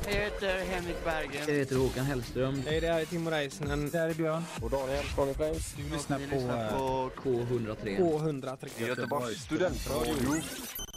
Jag heter Henrik Berggren. Jag heter Håkan Hellström. Hej, det här är Timo Reisnen. Det här är Björn. Och Daniel från Flames. Du lyssnar på K103. K103. Göteborgs studentradio.